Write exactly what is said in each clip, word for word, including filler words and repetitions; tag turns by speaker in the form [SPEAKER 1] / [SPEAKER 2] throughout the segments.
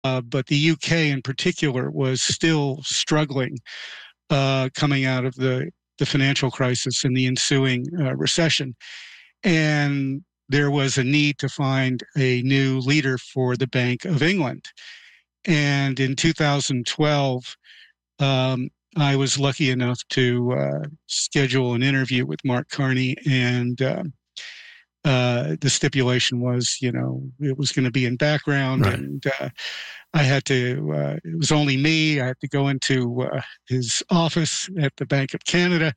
[SPEAKER 1] uh, but the U K in particular was still struggling uh, coming out of the, the financial crisis and the ensuing uh, recession. And there was a need to find a new leader for the Bank of England. And in two thousand twelve, um, I was lucky enough to uh, schedule an interview with Mark Carney, and uh, uh, the stipulation was, you know, it was going to be in background, right. and uh, I had to, uh, it was only me, I had to go into uh, his office at the Bank of Canada,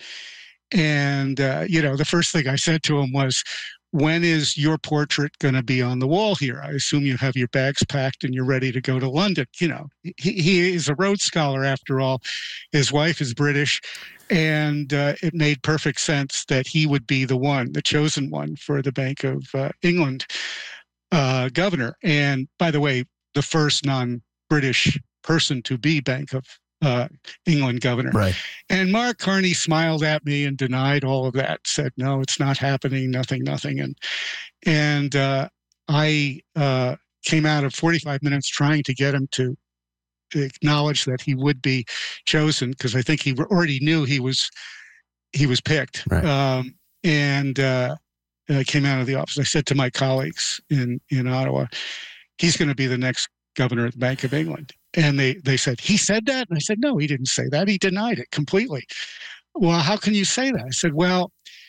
[SPEAKER 1] and, uh, you know, the first thing I said to him was, when is your portrait going to be on the wall here? I assume you have your bags packed and you're ready to go to London. You know, he, he is a Rhodes Scholar after all. His wife is British. And uh, it made perfect sense that he would be the one, the chosen one for the Bank of uh, England uh, governor. And by the way, the first non-British person to be Bank of Uh, England governor.
[SPEAKER 2] Right.
[SPEAKER 1] And Mark Carney smiled at me and denied all of that, said, no, it's not happening, nothing, nothing. And and uh, I uh, came out of forty-five minutes trying to get him to acknowledge that he would be chosen, because I think he already knew he was he was picked.
[SPEAKER 2] Right.
[SPEAKER 1] Um, and uh, I came out of the office. I said to my colleagues in, in Ottawa, he's going to be the next governor of the Bank of England. And they, they said, he said that? And I said, no, he didn't say that. He denied it completely. Well, how can you say that? I said, well,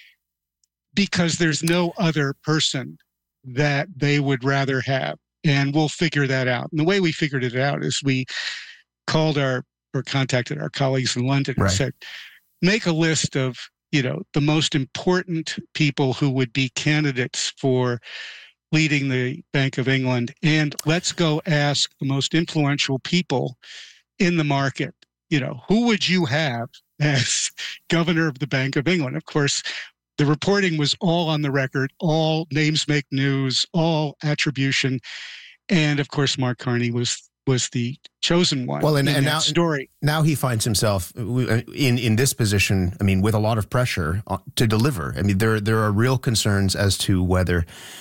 [SPEAKER 1] because there's no other person that they would rather have. And we'll figure that out. And the way we figured it out is we called our, or contacted our colleagues in London and
[SPEAKER 2] right.
[SPEAKER 1] said, make a list of, you know, the most important people who would be candidates for leading the Bank of England, and let's go ask the most influential people in the market, you know, who would you have as governor of the Bank of England? Of course, the reporting was all on the record, all names make news, all attribution. And of course, Mark Carney was was the chosen one
[SPEAKER 2] well, and,
[SPEAKER 1] in
[SPEAKER 2] and
[SPEAKER 1] that
[SPEAKER 2] now,
[SPEAKER 1] story.
[SPEAKER 2] Now he finds himself in, in this position, I mean, with a lot of pressure to deliver. I mean, there there are real concerns as to whether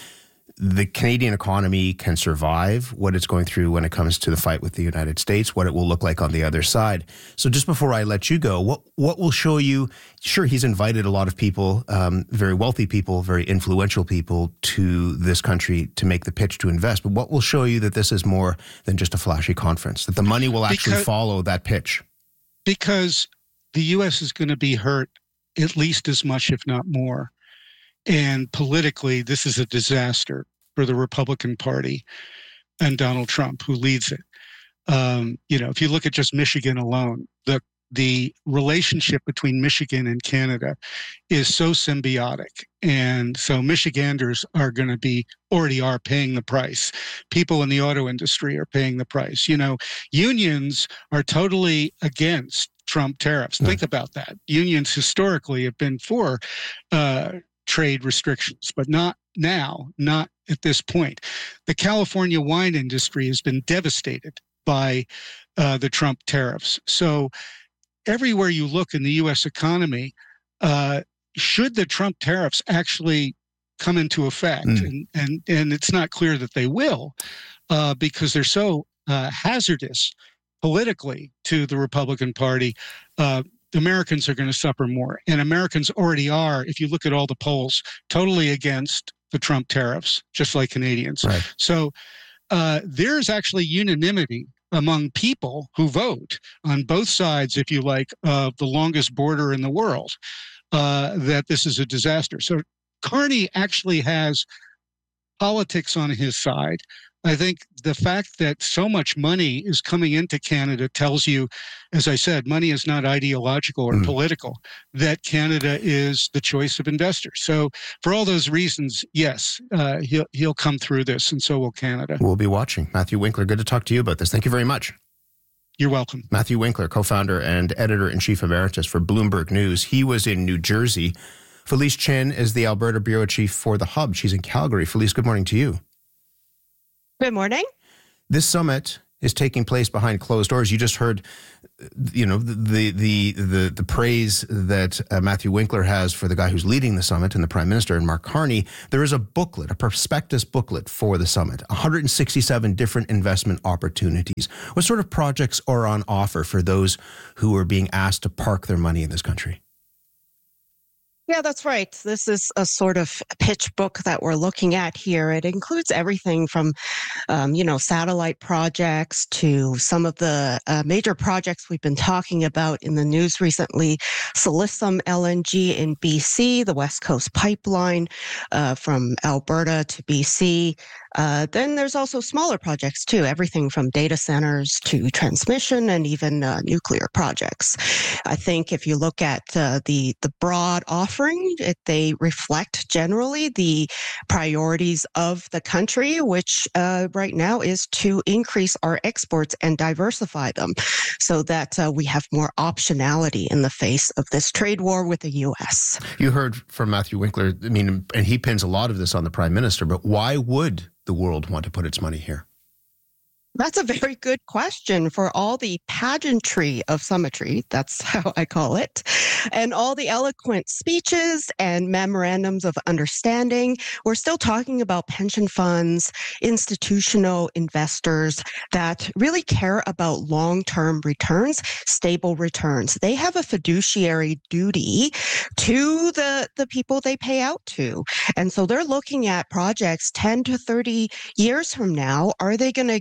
[SPEAKER 2] the Canadian economy can survive what it's going through when it comes to the fight with the United States, what it will look like on the other side. So just before I let you go, what what will show you, sure, he's invited a lot of people, um, very wealthy people, very influential people to this country to make the pitch to invest. But what will show you that this is more than just a flashy conference, that the money will actually because, follow that pitch?
[SPEAKER 1] Because the U S is going to be hurt at least as much, if not more. And politically, this is a disaster for the Republican Party and Donald Trump, who leads it. Um, you know, if you look at just Michigan alone, the the relationship between Michigan and Canada is so symbiotic. And so Michiganders are going to be, already are paying the price. People in the auto industry are paying the price. You know, unions are totally against Trump tariffs. Mm. Think about that. Unions historically have been for uh, trade restrictions, but not now, not at this point. The California wine industry has been devastated by uh, the Trump tariffs. So everywhere you look in the U S economy, uh, should the Trump tariffs actually come into effect, mm. and, and, and it's not clear that they will, uh, because they're so uh, hazardous politically to the Republican Party, uh, Americans are going to suffer more. And Americans already are, if you look at all the polls, totally against the Trump tariffs, just like Canadians.
[SPEAKER 2] Right.
[SPEAKER 1] So uh, there's actually unanimity among people who vote on both sides, if you like, of the longest border in the world, uh, that this is a disaster. So Carney actually has politics on his side. I think the fact that so much money is coming into Canada tells you, as I said, money is not ideological or mm. political, that Canada is the choice of investors. So for all those reasons, yes, uh, he'll, he'll come through this, and so will Canada.
[SPEAKER 2] We'll be watching. Matthew Winkler, good to talk to you about this. Thank you very much.
[SPEAKER 1] You're welcome.
[SPEAKER 2] Matthew Winkler, co-founder and editor-in-chief emeritus for Bloomberg News. He was in New Jersey. Felice Chen is the Alberta bureau chief for The Hub. She's in Calgary. Felice, good morning to you.
[SPEAKER 3] Good morning.
[SPEAKER 2] This summit is taking place behind closed doors. You just heard, you know, the the the the praise that uh, Matthew Winkler has for the guy who's leading the summit and the Prime Minister and Mark Carney. There is a booklet, a prospectus booklet for the summit, one hundred sixty-seven different investment opportunities. What sort of projects are on offer for those who are being asked to park their money in this country?
[SPEAKER 3] Yeah, that's right. This is a sort of pitch book that we're looking at here. It includes everything from, um, you know, satellite projects to some of the uh, major projects we've been talking about in the news recently. Silesium L N G in B C, the West Coast Pipeline uh, from Alberta to B C. Uh, then there's also smaller projects too, everything from data centers to transmission and even uh, nuclear projects. I think if you look at uh, the the broad offering, it, they reflect generally the priorities of the country, which uh, right now is to increase our exports and diversify them so that uh, we have more optionality in the face of this trade war with the U S.
[SPEAKER 2] You heard from Matthew Winkler, I mean, and he pins a lot of this on the Prime Minister, but why would the world want to put its money here?
[SPEAKER 3] That's a very good question. For all the pageantry of summitry, that's how I call it, and all the eloquent speeches and memorandums of understanding, we're still talking about pension funds, institutional investors that really care about long-term returns, stable returns. They have a fiduciary duty to the, the people they pay out to. And so they're looking at projects ten to thirty years from now. Are they going to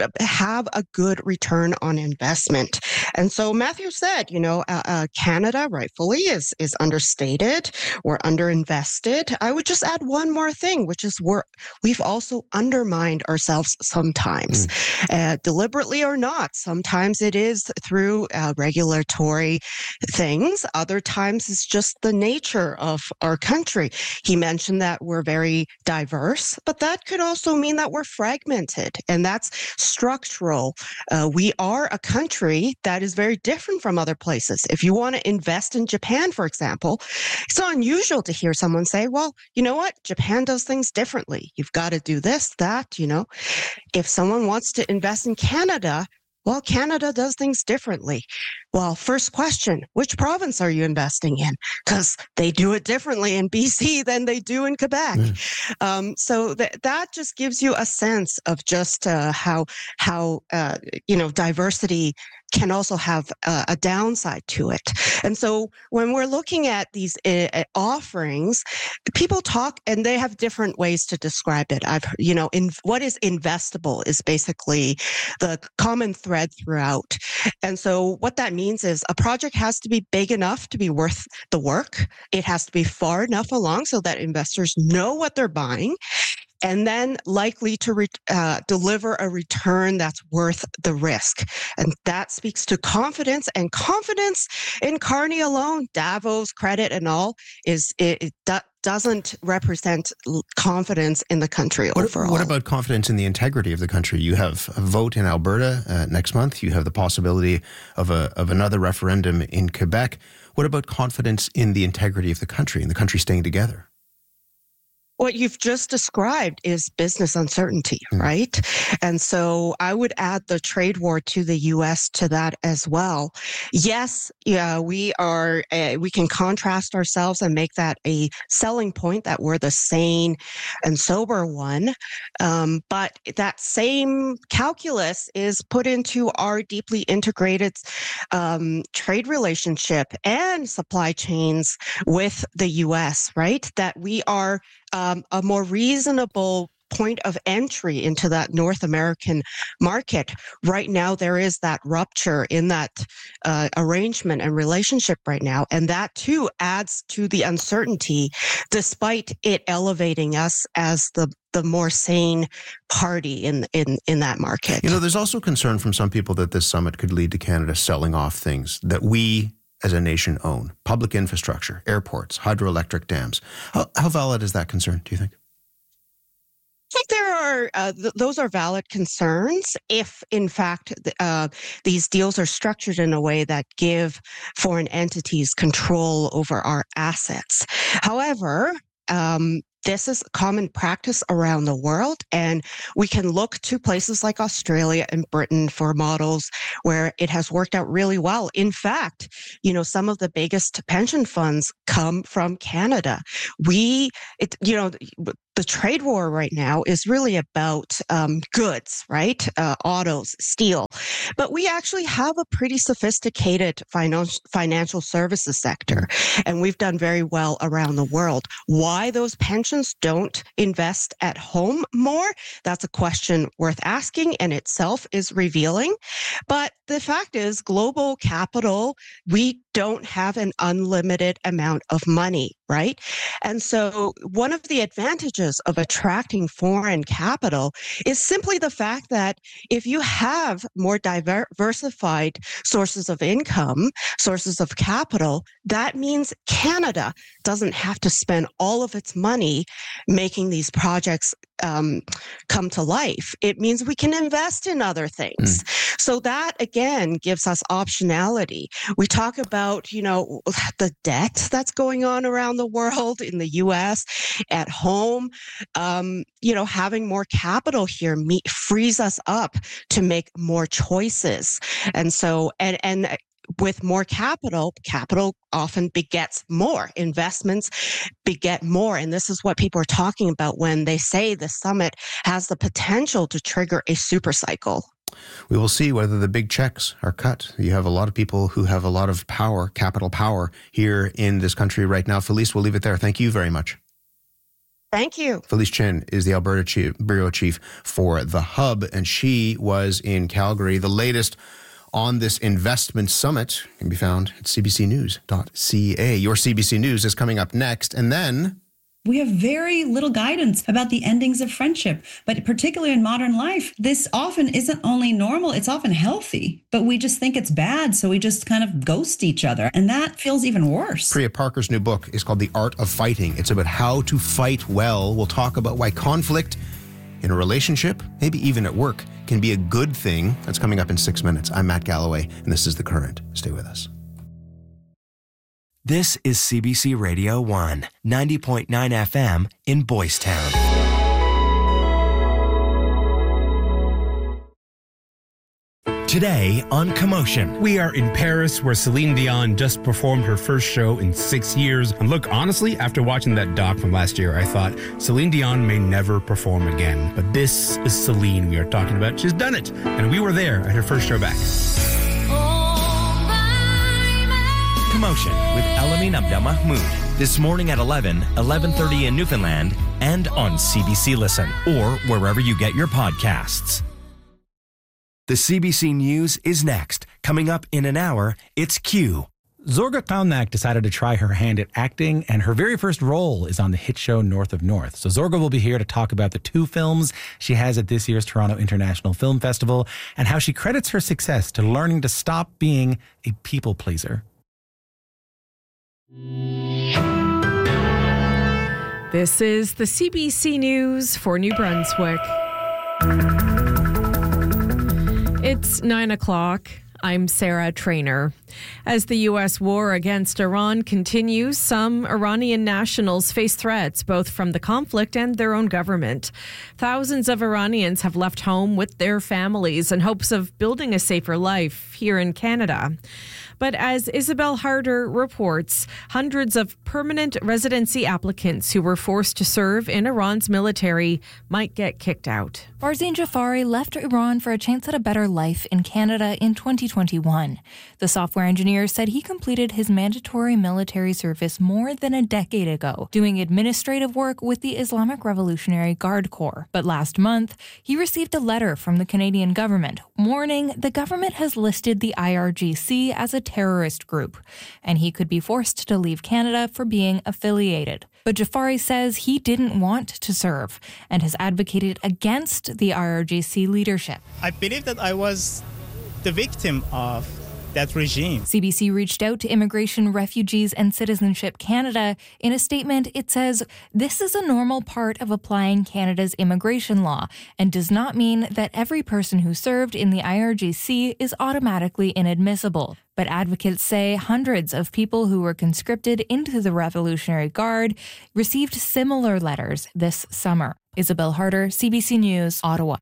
[SPEAKER 3] have a good return on investment? And so Matthew said, you know, uh, uh, Canada rightfully is is understated. We're underinvested. I would just add one more thing, which is we're we've also undermined ourselves sometimes, mm. uh, deliberately or not. Sometimes it is through uh, regulatory things. Other times it's just the nature of our country. He mentioned that we're very diverse, but that could also mean that we're fragmented, and that's structural. Uh, we are a country that is very different from other places. If you want to invest in Japan, for example, it's not unusual to hear someone say, well, you know what? Japan does things differently. You've got to do this, that, you know. If someone wants to invest in Canada, well, Canada does things differently. Well, first question, which province are you investing in? Because they do it differently in B C than they do in Quebec. Mm. Um, so th- that just gives you a sense of just uh, how, how uh, you know, diversity can also have uh, a downside to it. And so when we're looking at these uh, offerings, people talk and they have different ways to describe it. I've, you know, in what is investable is basically the common thread throughout. And so what that means is a project has to be big enough to be worth the work. It has to be far enough along so that investors know what they're buying, and then likely to re- uh, deliver a return that's worth the risk. And that speaks to confidence, and confidence in Carney alone, Davos, credit and all, is it, it do- doesn't represent confidence in the country
[SPEAKER 2] what,
[SPEAKER 3] overall.
[SPEAKER 2] What about confidence in the integrity of the country? You have a vote in Alberta uh, next month. You have the possibility of a of another referendum in Quebec. What about confidence in the integrity of the country and the country staying together?
[SPEAKER 3] What you've just described is business uncertainty, mm. right? And so I would add the trade war to the U S to that as well. Yes, yeah, we are, uh, we can contrast ourselves and make that a selling point that we're the sane and sober one. Um, but that same calculus is put into our deeply integrated um, trade relationship and supply chains with the U S, right? That we are Um, a more reasonable point of entry into that North American market. Right now, there is that rupture in that uh, arrangement and relationship right now. And that too adds to the uncertainty, despite it elevating us as the the more sane party in, in, in that market.
[SPEAKER 2] You know, there's also concern from some people that this summit could lead to Canada selling off things that we as a nation own. Public infrastructure, airports, hydroelectric dams. How, how valid is that concern, do you think?
[SPEAKER 3] I think there are, uh, th- those are valid concerns if, in fact, uh, these deals are structured in a way that give foreign entities control over our assets. However, Um, this is common practice around the world, and we can look to places like Australia and Britain for models where it has worked out really well. In fact, you know, some of the biggest pension funds come from Canada. We, it, you know, the trade war right now is really about um, goods, right? Uh, autos, steel. But we actually have a pretty sophisticated finance, financial services sector, and we've done very well around the world. Why those pensions don't invest at home more? That's a question worth asking, and itself is revealing. But the fact is, global capital, we don't have an unlimited amount of money, right? And so one of the advantages of attracting foreign capital is simply the fact that if you have more diversified sources of income, sources of capital, that means Canada doesn't have to spend all of its money making these projects um, come to life. It means we can invest in other things. Mm. So that, again, gives us optionality. We talk about, you know, the debt that's going on around the world, in the U S, at home. Um, you know, having more capital here me- frees us up to make more choices. And so, and, and, with more capital, capital often begets more. Investments beget more. And this is what people are talking about when they say the summit has the potential to trigger a super cycle.
[SPEAKER 2] We will see whether the big checks are cut. You have a lot of people who have a lot of power, capital power, here in this country right now. Felice, we'll leave it there. Thank you very much.
[SPEAKER 3] Thank you.
[SPEAKER 2] Felice Chin is the Alberta chief, bureau chief for The Hub, and she was in Calgary. The latest on this investment summit can be found at c b c news dot c a. Your C B C News is coming up next, and then
[SPEAKER 4] we have very little guidance about the endings of friendship, but particularly in modern life, this often isn't only normal, it's often healthy, but we just think it's bad, so we just kind of ghost each other, and that feels even worse.
[SPEAKER 2] Priya Parker's new book is called The Art of Fighting. It's about how to fight well. We'll talk about why conflict in a relationship, maybe even at work, can be a good thing. That's coming up in six minutes. I'm Matt Galloway, and this is The Current. Stay with us.
[SPEAKER 5] This is C B C Radio one, ninety point nine F M in Boys Town. Today on Commotion.
[SPEAKER 6] We are in Paris, where Celine Dion just performed her first show in six years. And look, honestly, after watching that doc from last year, I thought Celine Dion may never perform again. But this is Celine we are talking about. She's done it. And we were there at her first show back.
[SPEAKER 5] Commotion with Elamin Abdelmahmoud. This morning at eleven, eleven thirty in Newfoundland, and on C B C Listen, or wherever you get your podcasts. The C B C News is next. Coming up in an hour, it's Q.
[SPEAKER 7] Zorga Kaunak decided to try her hand at acting, and her very first role is on the hit show North of North. So Zorga will be here to talk about the two films she has at this year's Toronto International Film Festival and how she credits her success to learning to stop being a people pleaser.
[SPEAKER 8] This is the C B C News for New Brunswick. It's nine o'clock. I'm Sarah Trainer. As the U S war against Iran continues, some Iranian nationals face threats both from the conflict and their own government. Thousands of Iranians have left home with their families in hopes of building a safer life here in Canada. But as Isabel Harder reports, hundreds of permanent residency applicants who were forced to serve in Iran's military might get kicked out.
[SPEAKER 9] Farzin Jafari left Iran for a chance at a better life in Canada in twenty twenty-one. The software engineer said he completed his mandatory military service more than a decade ago, doing administrative work with the Islamic Revolutionary Guard Corps. But last month, he received a letter from the Canadian government warning the government has listed the I R G C as a terrorist group, and he could be forced to leave Canada for being affiliated. But Jafari says he didn't want to serve and has advocated against the I R G C leadership.
[SPEAKER 10] I believe that I was the victim of that regime.
[SPEAKER 9] C B C reached out to Immigration, Refugees and Citizenship Canada. In a statement, it says, this is a normal part of applying Canada's immigration law and does not mean that every person who served in the I R G C is automatically inadmissible. But advocates say hundreds of people who were conscripted into the Revolutionary Guard received similar letters this summer. Isabel Harder, C B C News, Ottawa.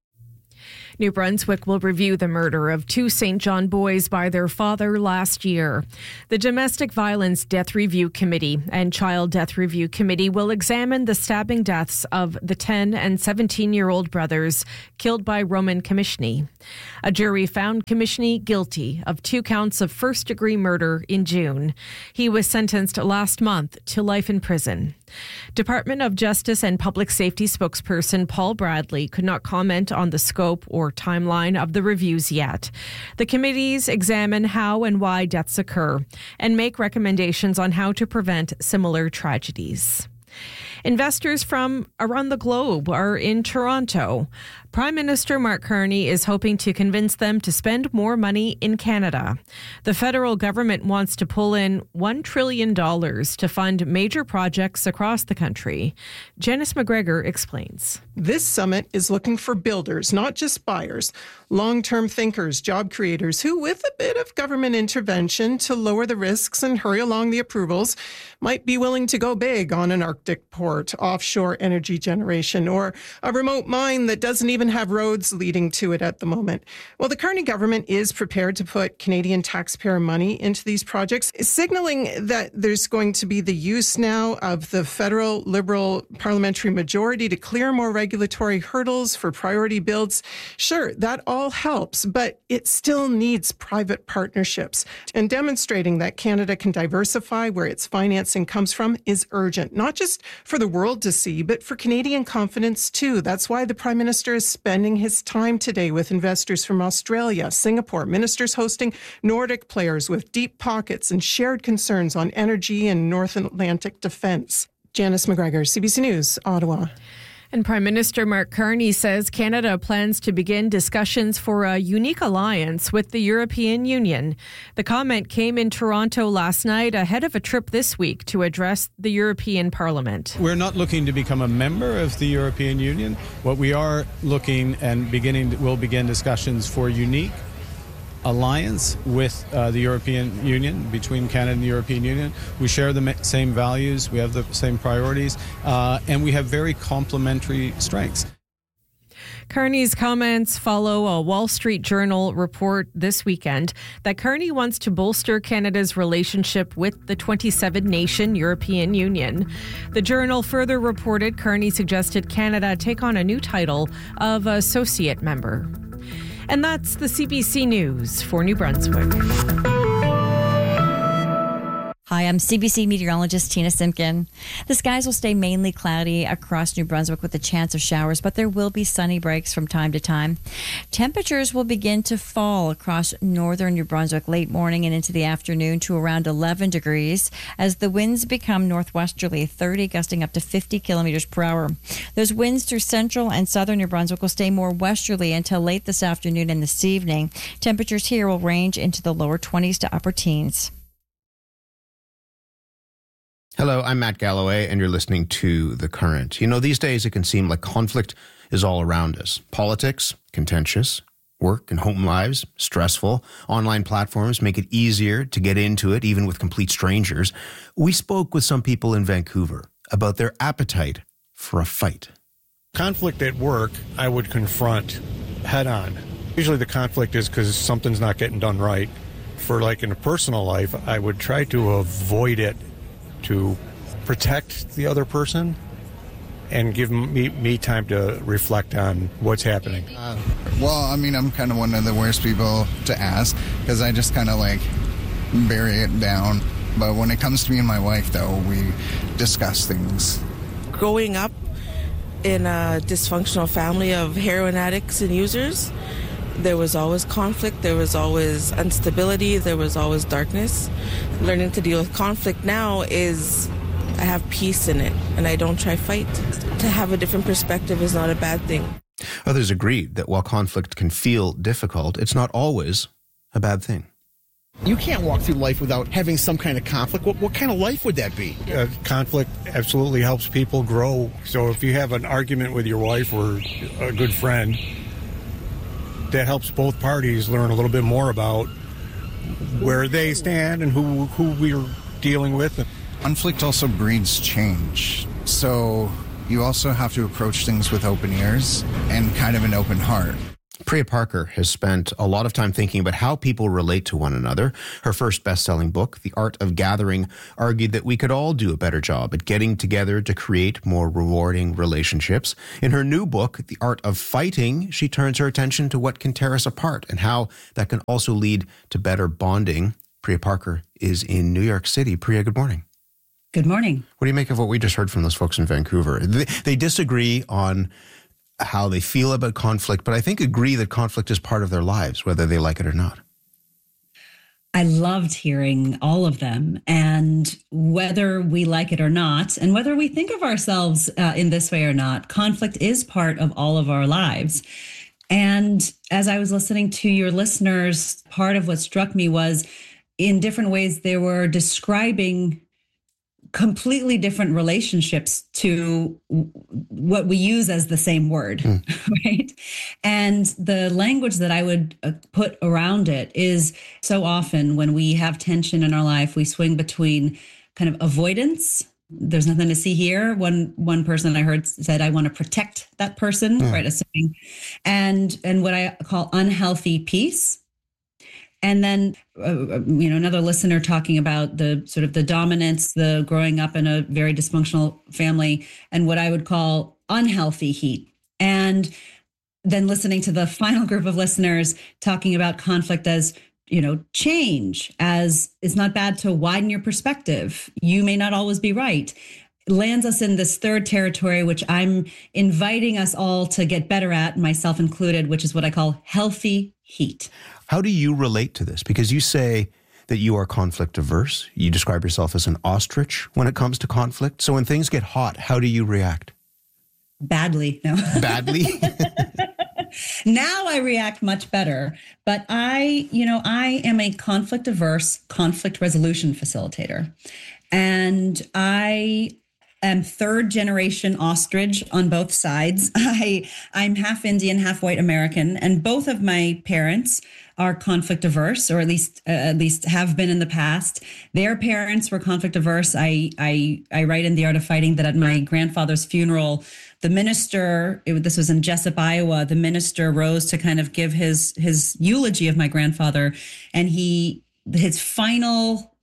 [SPEAKER 8] New Brunswick will review the murder of two Saint John boys by their father last year. The Domestic Violence Death Review Committee and Child Death Review Committee will examine the stabbing deaths of the ten and seventeen-year-old brothers killed by Roman Komishny. A jury found Komishny guilty of two counts of first-degree murder in June. He was sentenced last month to life in prison. Department of Justice and Public Safety spokesperson Paul Bradley could not comment on the scope or timeline of the reviews yet. The committees examine how and why deaths occur and make recommendations on how to prevent similar tragedies. Investors from around the globe are in Toronto. Prime Minister Mark Carney is hoping to convince them to spend more money in Canada. The federal government wants to pull in one trillion dollars to fund major projects across the country. Janice McGregor explains.
[SPEAKER 11] This summit is looking for builders, not just buyers, long-term thinkers, job creators who, with a bit of government intervention to lower the risks and hurry along the approvals, might be willing to go big on an Arctic port, offshore energy generation, or a remote mine that doesn't even have roads leading to it at the moment. Well, the Carney government is prepared to put Canadian taxpayer money into these projects, signaling that there's going to be the use now of the federal Liberal parliamentary majority to clear more regulatory hurdles for priority builds. Sure, that all helps, but it still needs private partnerships. And demonstrating that Canada can diversify where its financing comes from is urgent, not just for the world to see, but for Canadian confidence too. That's why the Prime Minister is spending his time today with investors from Australia, Singapore, ministers hosting Nordic players with deep pockets and shared concerns on energy and North Atlantic defence. Janice McGregor, C B C News, Ottawa.
[SPEAKER 8] And Prime Minister Mark Carney says Canada plans to begin discussions for a unique alliance with the European Union. The comment came in Toronto last night ahead of a trip this week to address the European Parliament.
[SPEAKER 12] We're not looking to become a member of the European Union. What we are looking and beginning, we'll begin discussions for unique alliance with uh, the European Union, between Canada and the European Union. We share the same values, we have the same priorities, uh, and we have very complementary strengths.
[SPEAKER 8] Carney's comments follow a Wall Street Journal report this weekend that Carney wants to bolster Canada's relationship with the twenty-seven nation European Union. The Journal further reported Carney suggested Canada take on a new title of associate member. And that's the C B C News for New Brunswick.
[SPEAKER 13] Hi, I'm C B C meteorologist Tina Simpkin. The skies will stay mainly cloudy across New Brunswick with a chance of showers, but there will be sunny breaks from time to time. Temperatures will begin to fall across northern New Brunswick late morning and into the afternoon to around eleven degrees as the winds become northwesterly, thirty gusting up to fifty kilometers per hour. Those winds through central and southern New Brunswick will stay more westerly until late this afternoon and this evening. Temperatures here will range into the lower twenties to upper teens.
[SPEAKER 2] Hello, I'm Matt Galloway, and you're listening to The Current. You know, these days it can seem like conflict is all around us. Politics, contentious. Work and home lives, stressful. Online platforms make it easier to get into it, even with complete strangers. We spoke with some people in Vancouver about their appetite for a fight.
[SPEAKER 14] Conflict at work, I would confront head on. Usually the conflict is because something's not getting done right. For like in a personal life, I would try to avoid it to protect the other person and give me, me time to reflect on what's happening.
[SPEAKER 15] Uh, well, I mean, I'm kind of one of the worst people to ask because I just kind of like bury it down. But when it comes to me and my wife, though, we discuss things.
[SPEAKER 16] Growing up in a dysfunctional family of heroin addicts and users, there was always conflict, there was always instability, there was always darkness. Learning to deal with conflict now is I have peace in it and I don't try fight. To have a different perspective is not a bad thing.
[SPEAKER 2] Others agreed that while conflict can feel difficult, it's not always a bad thing.
[SPEAKER 10] You can't walk through life without having some kind of conflict. What, what kind of life would that be?
[SPEAKER 14] Uh, conflict absolutely helps people grow. So if you have an argument with your wife or a good friend, that helps both parties learn a little bit more about where they stand and who, who we're dealing with.
[SPEAKER 15] Conflict also breeds change. So you also have to approach things with open ears and kind of an open heart.
[SPEAKER 2] Priya Parker has spent a lot of time thinking about how people relate to one another. Her first best-selling book, The Art of Gathering, argued that we could all do a better job at getting together to create more rewarding relationships. In her new book, The Art of Fighting, she turns her attention to what can tear us apart and how that can also lead to better bonding. Priya Parker is in New York City. Priya, good morning.
[SPEAKER 17] Good morning.
[SPEAKER 2] What do you make of what we just heard from those folks in Vancouver? They, they disagree on how they feel about conflict, but I think agree that conflict is part of their lives, whether they like it or not.
[SPEAKER 17] I loved hearing all of them, and whether we like it or not, and whether we think of ourselves uh, in this way or not, conflict is part of all of our lives. And as I was listening to your listeners, part of what struck me was in different ways they were describing completely different relationships to what we use as the same word, mm. right? And the language that I would put around it is so often when we have tension in our life, we swing between kind of avoidance. There's nothing to see here. One one person I heard said, I want to protect that person, mm. right? Assuming, and and what I call unhealthy peace. And then, uh, you know, another listener talking about the sort of the dominance, the growing up in a very dysfunctional family, and what I would call unhealthy heat. And then listening to the final group of listeners talking about conflict as, you know, change, as it's not bad to widen your perspective. You may not always be right. Lands us in this third territory, which I'm inviting us all to get better at, myself included, which is what I call healthy heat.
[SPEAKER 2] How do you relate to this? Because you say that you are conflict averse. You describe yourself as an ostrich when it comes to conflict. So when things get hot, how do you react?
[SPEAKER 17] Badly. No.
[SPEAKER 2] Badly?
[SPEAKER 17] Now I react much better. But I, you know, I am a conflict averse conflict resolution facilitator. And I am third generation ostrich on both sides. I, I'm half Indian, half white American, and both of my parents are conflict averse, or at least uh, at least have been in the past. Their parents were conflict averse. I I I write in The Art of Fighting that at my grandfather's funeral, the minister, it, this was in Jessup, Iowa, the minister rose to kind of give his his eulogy of my grandfather, and he his final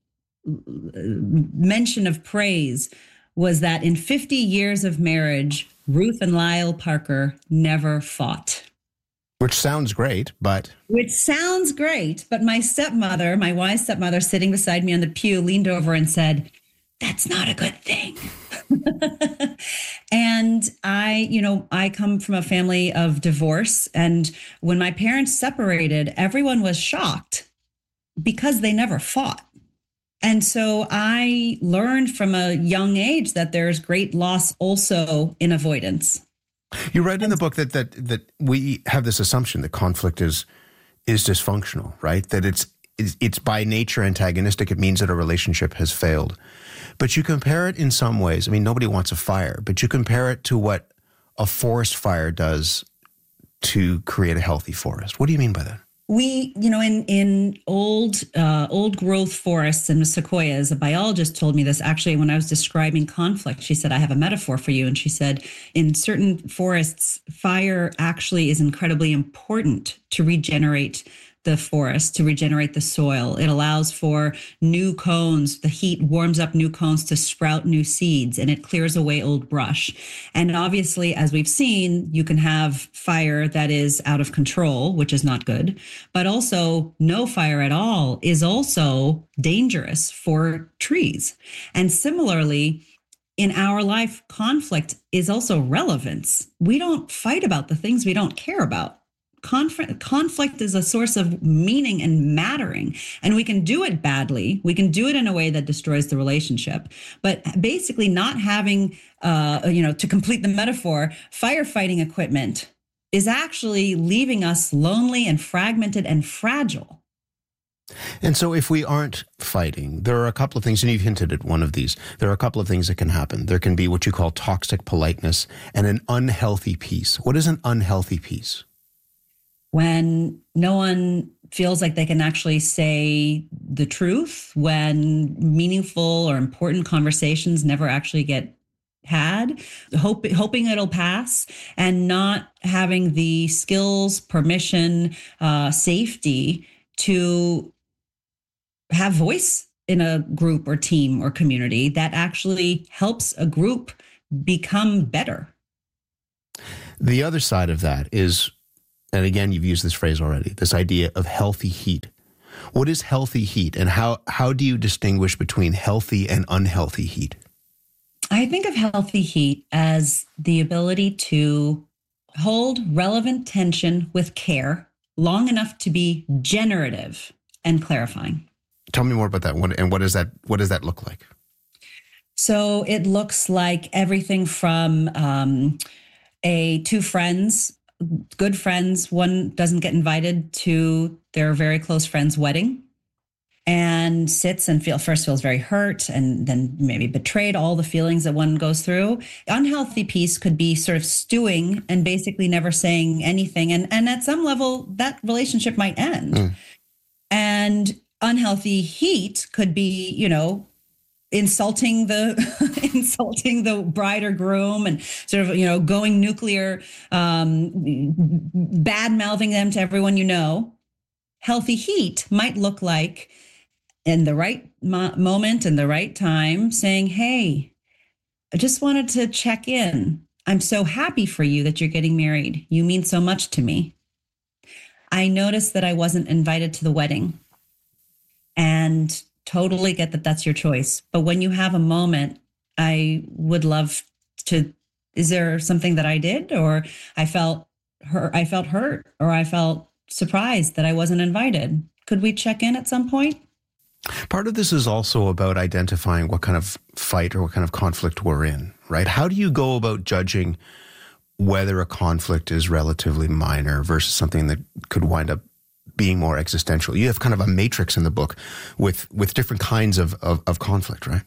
[SPEAKER 17] mention of praise was that in fifty years of marriage, Ruth and Lyle Parker never fought.
[SPEAKER 2] Which sounds great, but...
[SPEAKER 17] Which sounds great, but my stepmother, my wise stepmother sitting beside me on the pew, leaned over and said, that's not a good thing. And I, you know, I come from a family of divorce. And when my parents separated, everyone was shocked because they never fought. And so I learned from a young age that there's great loss also in avoidance.
[SPEAKER 2] You write in the book that that that we have this assumption that conflict is is dysfunctional, right? That it's it's, it's by nature antagonistic. It means that a relationship has failed. But you compare it in some ways. I mean, nobody wants a fire, but you compare it to what a forest fire does to create a healthy forest. What do you mean by that?
[SPEAKER 17] We, you know, in in old uh, old growth forests and sequoias, a biologist told me this actually when I was describing conflict. She said, I have a metaphor for you. And she said, in certain forests, fire actually is incredibly important to regenerate the forest, to regenerate the soil. It allows for new cones. The heat warms up new cones to sprout new seeds, and it clears away old brush. And obviously, as we've seen, you can have fire that is out of control, which is not good, but also no fire at all is also dangerous for trees. And similarly, in our life, conflict is also relevance. We don't fight about the things we don't care about. Conf- conflict is a source of meaning and mattering, and we can do it badly. We can do it in a way that destroys the relationship. But basically not having, uh, you know, to complete the metaphor, firefighting equipment is actually leaving us lonely and fragmented and fragile.
[SPEAKER 2] And so if we aren't fighting, there are a couple of things, and you've hinted at one of these. There are a couple of things that can happen. There can be what you call toxic politeness and an unhealthy peace. What is an unhealthy peace?
[SPEAKER 17] When no one feels like they can actually say the truth, when meaningful or important conversations never actually get had, hope, hoping it'll pass, and not having the skills, permission, uh, safety to have voice in a group or team or community that actually helps a group become better.
[SPEAKER 2] The other side of that is, and again, you've used this phrase already, this idea of healthy heat. What is healthy heat, and how, how do you distinguish between healthy and unhealthy heat?
[SPEAKER 17] I think of healthy heat as the ability to hold relevant tension with care long enough to be generative and clarifying.
[SPEAKER 2] Tell me more about that. What, and what does that, what does that look like?
[SPEAKER 17] So it looks like everything from um, a two friends, good friends, one doesn't get invited to their very close friend's wedding and sits and feel first feels very hurt and then maybe betrayed, all the feelings that one goes through. Unhealthy peace could be sort of stewing and basically never saying anything. And, and at some level, that relationship might end. Mm. And unhealthy heat could be, you know, insulting the insulting the bride or groom and sort of, you know, going nuclear, um, bad mouthing them to everyone you know. Healthy heat might look like in the right mo- moment and the right time saying, hey, I just wanted to check in. I'm so happy for you that you're getting married. You mean so much to me. I noticed that I wasn't invited to the wedding. And totally get that that's your choice. But when you have a moment, I would love to, is there something that I did or I felt hurt, I felt hurt or I felt surprised that I wasn't invited? Could we check in at some point?
[SPEAKER 2] Part of this is also about identifying what kind of fight or what kind of conflict we're in, right? How do you go about judging whether a conflict is relatively minor versus something that could wind up being more existential? You have kind of a matrix in the book with with different kinds of, of, of conflict, right?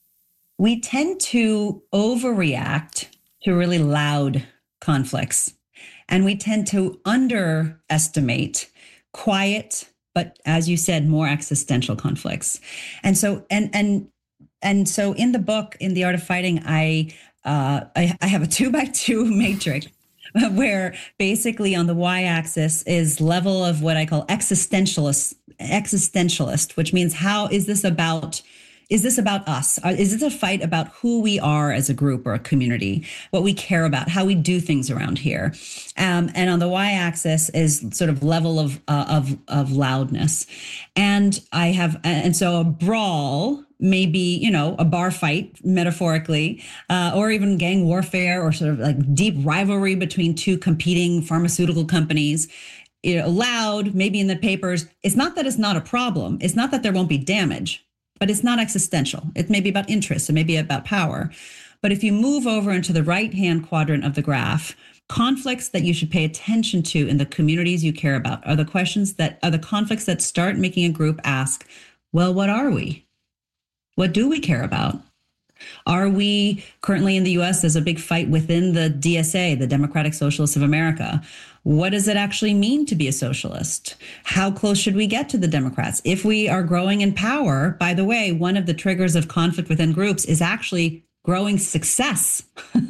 [SPEAKER 17] We tend to overreact to really loud conflicts. And we tend to underestimate quiet, but as you said, more existential conflicts. And so and and and so in the book, in The Art of Fighting, I uh, I, I have a two by two matrix where basically on the y-axis is level of what I call existentialist, existentialist, which means how is this about, is this about us? Is this a fight about who we are as a group or a community, what we care about, how we do things around here? Um, and on the y-axis is sort of level of, uh, of, of loudness. And I have, and so a brawl, maybe, you know, a bar fight, metaphorically, uh, or even gang warfare or sort of like deep rivalry between two competing pharmaceutical companies, you know, loud, maybe in the papers. It's not that it's not a problem. It's not that there won't be damage, but it's not existential. It may be about interest. It may be about power. But if you move over into the right-hand quadrant of the graph, conflicts that you should pay attention to in the communities you care about are the questions that are the conflicts that start making a group ask, well, what are we? What do we care about? Are we currently in the U S, there's a big fight within the D S A, the Democratic Socialists of America. What does it actually mean to be a socialist? How close should we get to the Democrats? If we are growing in power, by the way, one of the triggers of conflict within groups is actually growing success.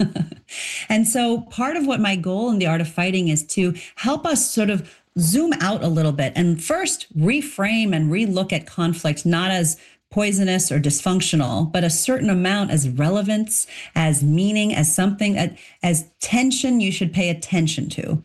[SPEAKER 17] And so part of what my goal in The Art of Fighting is to help us sort of zoom out a little bit and first reframe and relook at conflict, not as poisonous or dysfunctional, but a certain amount as relevance, as meaning, as something, as tension you should pay attention to.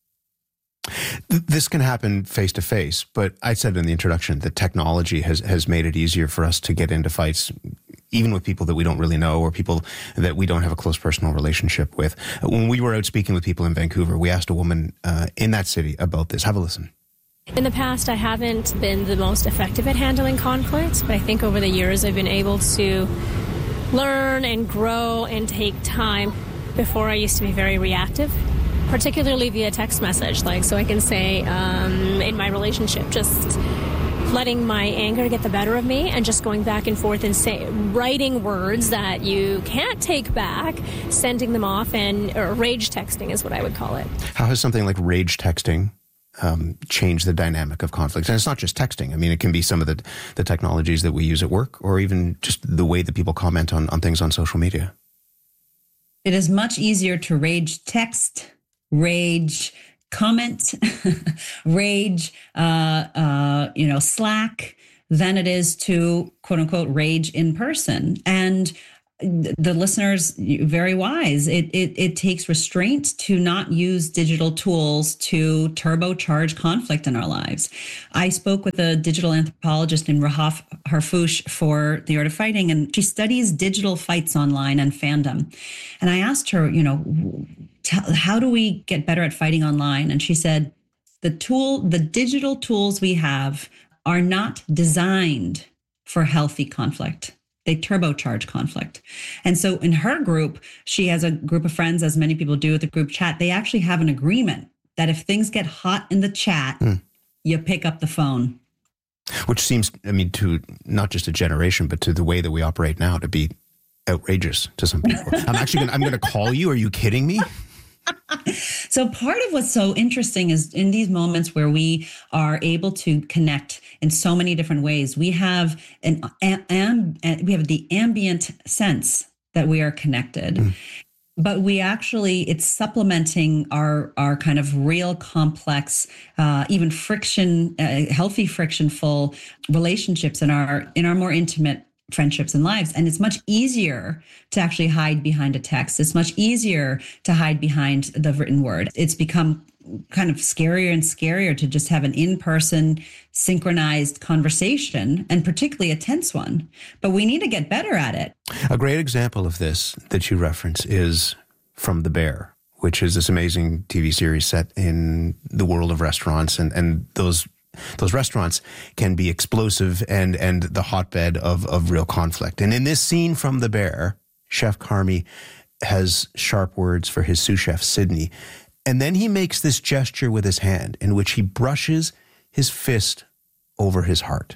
[SPEAKER 2] This can happen face to face, but I said in the introduction that technology has, has made it easier for us to get into fights, even with people that we don't really know or people that we don't have a close personal relationship with. When we were out speaking with people in Vancouver, we asked a woman uh, in that city about this. Have a listen.
[SPEAKER 18] In the past, I haven't been the most effective at handling conflict, but I think over the years I've been able to learn and grow and take time. Before, I used to be very reactive, particularly via text message. Like, so I can say um, in my relationship, just letting my anger get the better of me and just going back and forth and say, writing words that you can't take back, sending them off, and or rage texting is what I would call it.
[SPEAKER 2] How has something like rage texting um, changed the dynamic of conflict? And it's not just texting. I mean, it can be some of the, the technologies that we use at work, or even just the way that people comment on, on things on social media.
[SPEAKER 17] It is much easier to rage text, rage comment, rage, uh, uh, you know, Slack, than it is to quote unquote rage in person. And the listeners, very wise. It, it it takes restraint to not use digital tools to turbocharge conflict in our lives. I spoke with a digital anthropologist named Rahaf Harfouch for The Art of Fighting, and she studies digital fights online and fandom. And I asked her, you know, t- how do we get better at fighting online? And she said, the tool, the digital tools we have are not designed for healthy conflict. They turbocharge conflict. And so in her group, she has a group of friends, as many people do with the group chat. They actually have an agreement that if things get hot in the chat, mm. you pick up the phone.
[SPEAKER 2] Which seems, I mean, to not just a generation, but to the way that we operate now, to be outrageous to some people. I'm actually gonna, I'm going to call you. Are you kidding me?
[SPEAKER 17] So part of what's so interesting is in these moments where we are able to connect in so many different ways, we have an am, we have the ambient sense that we are connected, mm. but we actually, it's supplementing our our kind of real complex, uh, even friction, uh, healthy frictionful relationships in our in our more intimate friendships and lives. And it's much easier to actually hide behind a text. It's much easier to hide behind the written word. It's become kind of scarier and scarier to just have an in-person synchronized conversation, and particularly a tense one. But we need to get better at it.
[SPEAKER 2] A great example of this that you reference is From the Bear, which is this amazing T V series set in the world of restaurants, and, and those Those restaurants can be explosive and and the hotbed of, of real conflict. And in this scene from The Bear, Chef Carmy has sharp words for his sous chef, Sydney. And then he makes this gesture with his hand in which he brushes his fist over his heart.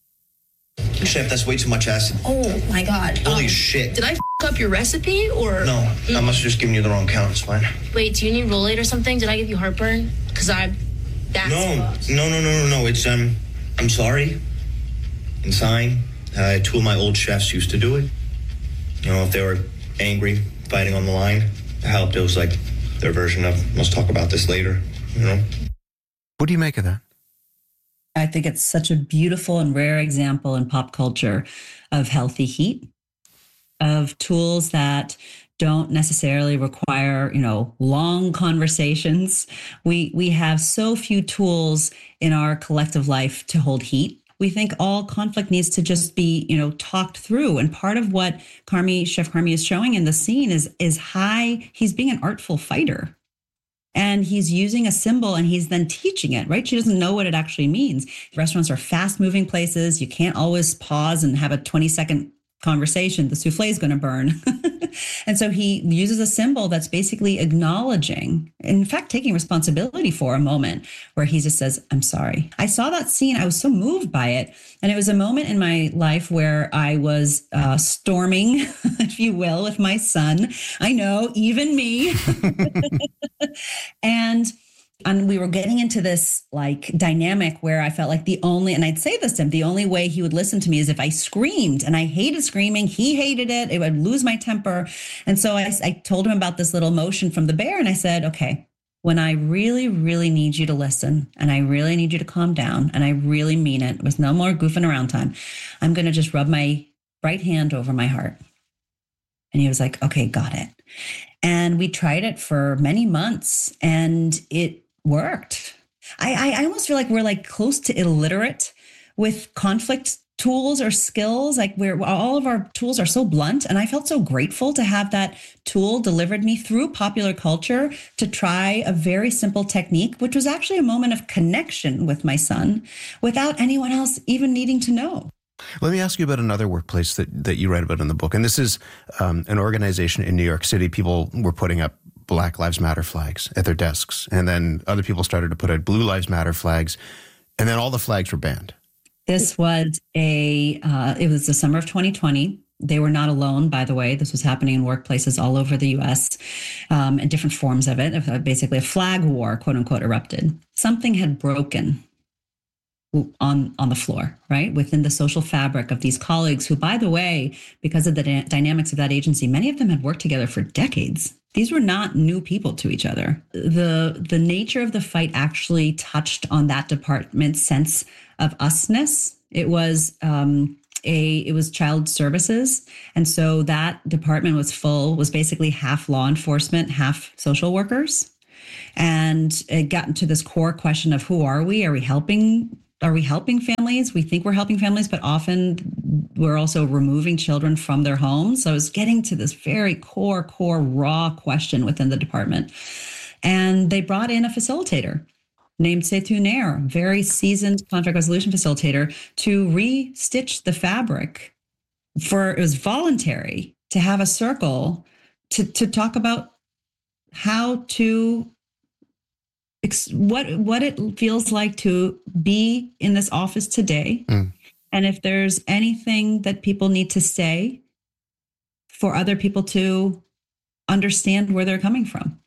[SPEAKER 19] Chef, that's way too much acid.
[SPEAKER 20] Oh, my God.
[SPEAKER 19] Holy
[SPEAKER 20] um,
[SPEAKER 19] shit.
[SPEAKER 20] Did I f*** up your recipe, or?
[SPEAKER 19] No, I must have just given you the wrong count. It's fine.
[SPEAKER 20] Wait, do you need Rolade or something? Did I give you heartburn? Because I... That's
[SPEAKER 19] no,
[SPEAKER 20] gross.
[SPEAKER 19] no, no, no, no, no. It's, um, I'm sorry. And sighing. Uh, two of my old chefs used to do it. You know, if they were angry, fighting on the line, it helped. It was like their version of, let's talk about this later, you know?
[SPEAKER 2] What do you make of that?
[SPEAKER 17] I think it's such a beautiful and rare example in pop culture of healthy heat, of tools that don't necessarily require, you know, long conversations. We we have so few tools in our collective life to hold heat. We think all conflict needs to just be, you know, talked through. And part of what Carmy, Chef Carmy is showing in the scene is is high, he's being an artful fighter. And he's using a symbol and he's then teaching it, right? She doesn't know what it actually means. Restaurants are fast moving places. You can't always pause and have a twenty second conversation. The souffle is going to burn. And so he uses a symbol that's basically acknowledging, in fact, taking responsibility for a moment where he just says, I'm sorry. I saw that scene. I was so moved by it. And it was a moment in my life where I was uh, storming, if you will, with my son. I know, even me. and And we were getting into this like dynamic where I felt like the only, and I'd say this to him, the only way he would listen to me is if I screamed, and I hated screaming. He hated it. It would lose my temper. And so I, I told him about this little motion from the bear. And I said, okay, when I really, really need you to listen, and I really need you to calm down, and I really mean it with no more goofing around time, I'm going to just rub my right hand over my heart. And he was like, okay, got it. And we tried it for many months, and it worked. I, I, I almost feel like we're like close to illiterate with conflict tools or skills. Like we're all of our tools are so blunt. And I felt so grateful to have that tool delivered me through popular culture to try a very simple technique, which was actually a moment of connection with my son without anyone else even needing to know.
[SPEAKER 2] Let me ask you about another workplace that, that you write about in the book. And this is um, an organization in New York City. People were putting up Black Lives Matter flags at their desks. And then other people started to put out Blue Lives Matter flags. And then all the flags were banned.
[SPEAKER 17] This was a, uh, it was the summer of twenty twenty. They were not alone, by the way. This was happening in workplaces all over the U S um, and different forms of it. Basically, a flag war, quote unquote, erupted. Something had broken on on the floor, right? Within the social fabric of these colleagues who, by the way, because of the da- dynamics of that agency, many of them had worked together for decades. These were not new people to each other. The the nature of the fight actually touched on that department's sense of usness. It was um, a it was child services, and so that department was full was basically half law enforcement, half social workers, and it got into this core question of who are we? Are we helping? Are we helping families? We think we're helping families, but often we're also removing children from their homes. So I was getting to this very core, core, raw question within the department. And they brought in a facilitator named Setu Nair, very seasoned conflict resolution facilitator, to re-stitch the fabric. For it was voluntary to have a circle to, to talk about how to what what it feels like to be in this office today, mm. and if there's anything that people need to say for other people to understand where they're coming from.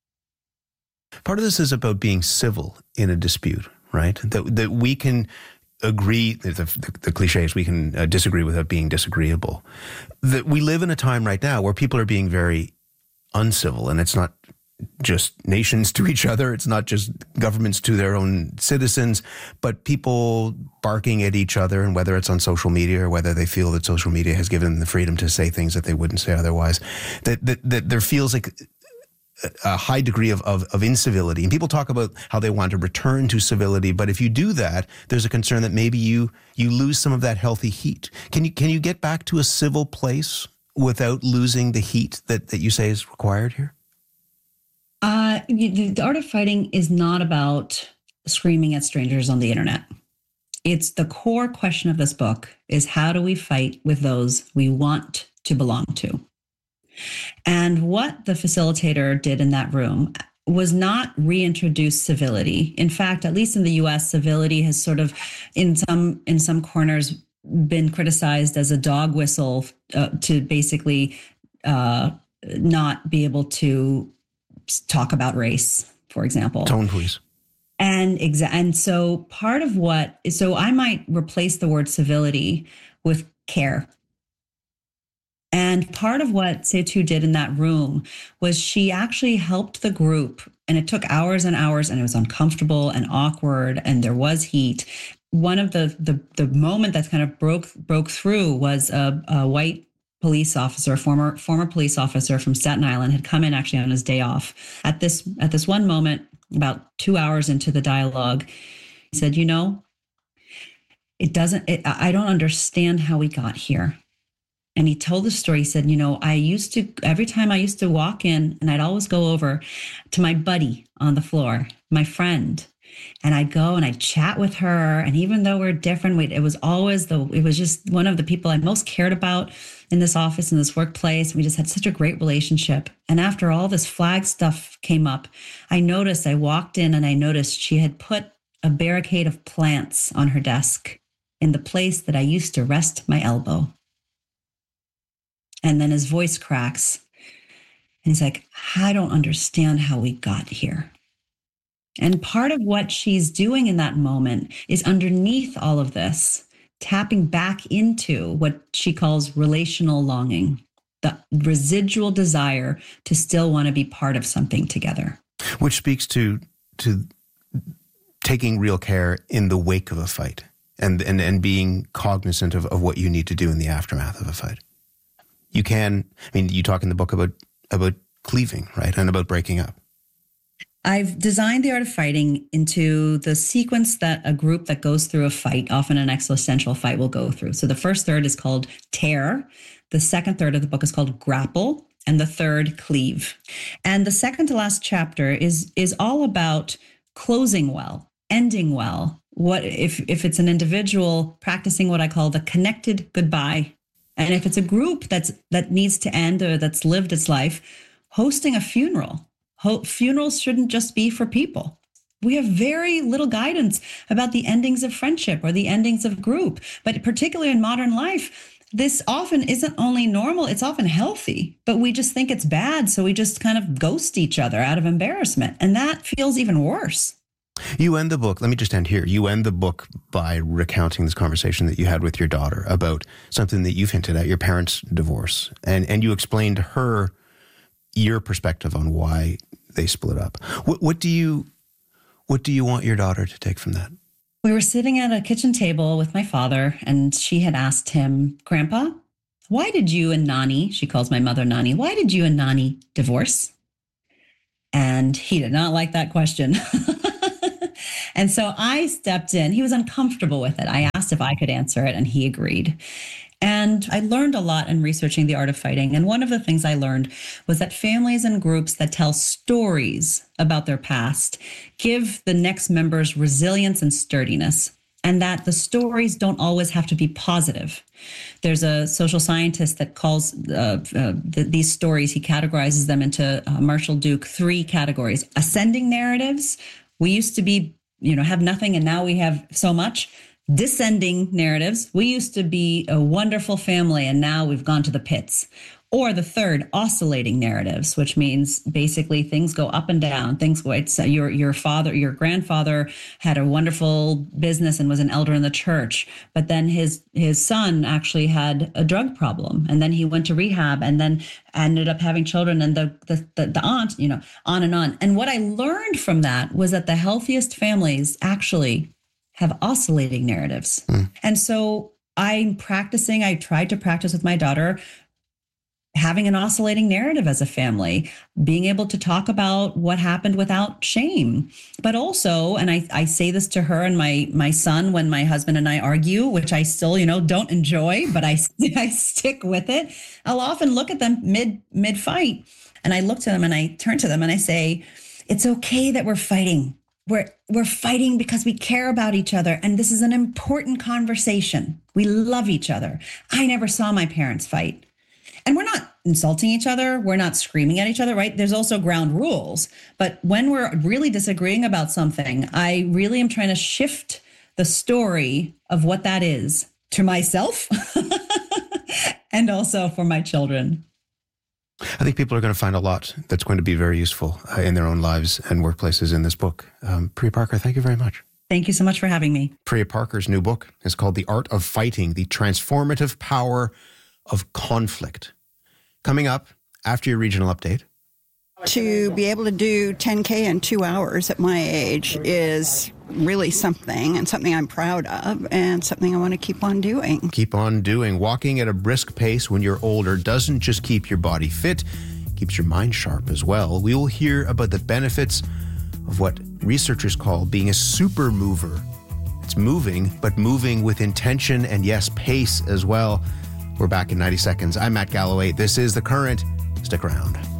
[SPEAKER 2] Part of this is about being civil in a dispute, right? That that we can agree, the, the, the cliche is we can uh, disagree without being disagreeable. That we live in a time right now where people are being very uncivil, and it's not just nations to each other. It's not just governments to their own citizens, but people barking at each other, and whether it's on social media or whether they feel that social media has given them the freedom to say things that they wouldn't say otherwise, that, that, that there feels like a high degree of, of, of incivility. And people talk about how they want to return to civility, but if you do that, there's a concern that maybe you, you lose some of that healthy heat. Can you, can you get back to a civil place without losing the heat that, that you say is required here?
[SPEAKER 17] Uh, the art of fighting is not about screaming at strangers on the internet. It's the core question of this book is how do we fight with those we want to belong to? And what the facilitator did in that room was not reintroduce civility. In fact, at least in the U S, civility has sort of, in some in some corners, been criticized as a dog whistle uh, to basically uh, not be able to talk about race, for example.
[SPEAKER 2] Tone, please.
[SPEAKER 17] And exa- and so part of what, so I might replace the word civility with care. And part of what Setu did in that room was she actually helped the group, and it took hours and hours, and it was uncomfortable and awkward, and there was heat. One of the the, the moment that kind of broke broke through was a, a white police officer, former former police officer from Staten Island, had come in actually on his day off. At this at this one moment, about two hours into the dialogue, he said, "You know, it doesn't. It, I don't understand how we got here." And he told the story. He said, "You know, I used to every time I used to walk in, and I'd always go over to my buddy on the floor, my friend." And I'd go and I'd chat with her. And even though we're different, we, it was always the, it was just one of the people I most cared about in this office, in this workplace. We just had such a great relationship. And after all this flag stuff came up, I noticed, I walked in and I noticed she had put a barricade of plants on her desk in the place that I used to rest my elbow. And then his voice cracks. And he's like, "I don't understand how we got here." And part of what she's doing in that moment is underneath all of this, tapping back into what she calls relational longing, the residual desire to still want to be part of something together.
[SPEAKER 2] Which speaks to to taking real care in the wake of a fight and and, and being cognizant of, of what you need to do in the aftermath of a fight. You can, I mean, you talk in the book about about cleaving, right? And about breaking up.
[SPEAKER 17] I've designed The Art of Fighting into the sequence that a group that goes through a fight, often an existential fight, will go through. So the first third is called Tear. The second third of the book is called Grapple. And the third, Cleave. And the second to last chapter is, is all about closing well, ending well. What if, if it's an individual practicing what I call the connected goodbye. And if it's a group that's that needs to end or that's lived its life, hosting a funeral. Ho- funerals shouldn't just be for people.
[SPEAKER 4] we have very little guidance about the endings of friendship or the endings of group. But particularly in modern life, this often isn't only normal, it's often healthy, but we just think it's bad. So we just kind of ghost each other out of embarrassment. And that feels even worse.
[SPEAKER 2] You end the book, let me just end here. You end the book by recounting this conversation that you had with your daughter about something that you've hinted at, your parents' divorce. And, and you explained to her your perspective on why they split up. What, what do you... What do you want your daughter to take from that?
[SPEAKER 4] We were sitting at a kitchen table with my father, and she had asked him, Grandpa, why did you and Nani, she calls my mother Nani, why did you and Nani divorce? And he did not like that question. And so I stepped in. He was uncomfortable with it. I asked if I could answer it, and he agreed. And I learned a lot in researching the art of fighting. And one of the things I learned was that families and groups that tell stories about their past give the next members resilience and sturdiness, and that the stories don't always have to be positive. There's a social scientist that calls uh, uh, th- these stories, he categorizes them into, uh, Marshall Duke, three categories. Ascending narratives. We used to be, you know, have nothing, and now we have so much. Descending narratives. We used to be a wonderful family, and now we've gone to the pits. Or the third, oscillating narratives, which means basically things go up and down. Things go, it's, your your father, your grandfather had a wonderful business and was an elder in the church, but then his his son actually had a drug problem, and then he went to rehab, and then ended up having children, and the the the, the aunt, you know, on and on. And what I learned from that was that the healthiest families actually have oscillating narratives. Mm. And so I'm practicing, I tried to practice with my daughter, having an oscillating narrative as a family, being able to talk about what happened without shame. But also, and I, I say this to her and my my son when my husband and I argue, which I still, you know, don't enjoy, but I, I stick with it. I'll often look at them mid mid fight, and I look to them and I turn to them and I say, it's okay that we're fighting. We're we're fighting because we care about each other. And this is an important conversation. We love each other. I never saw my parents fight. And we're not insulting each other. We're not screaming at each other, right? There's also ground rules. But when we're really disagreeing about something, I really am trying to shift the story of what that is to myself and also for my children.
[SPEAKER 2] I think people are going to find a lot that's going to be very useful uh, in their own lives and workplaces in this book. Um, Priya Parker, thank you very much.
[SPEAKER 4] Thank you so much for having me.
[SPEAKER 2] Priya Parker's new book is called The Art of Fighting, The Transformative Power of Conflict. Coming up after your regional update.
[SPEAKER 21] To be able to do ten K in two hours at my age is really something, and something I'm proud of, and something I want to keep on doing.
[SPEAKER 2] Keep on doing. Walking at a brisk pace when you're older doesn't just keep your body fit, keeps your mind sharp as well. We will hear about the benefits of what researchers call being a super mover. It's moving, but moving with intention and, yes, pace as well. We're back in ninety seconds. I'm Matt Galloway. This is The Current. Stick around.